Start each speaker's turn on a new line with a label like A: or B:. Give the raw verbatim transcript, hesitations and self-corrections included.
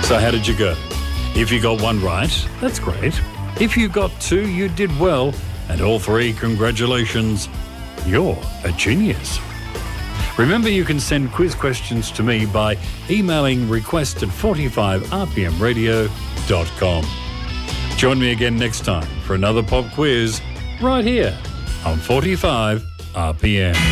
A: So how did you go? If you got one right, that's great. If you got two, you did well. And all three, congratulations. You're a genius. Remember, you can send quiz questions to me by emailing request at forty-five r p m radio dot com. Join me again next time for another pop quiz right here on forty-five R P M.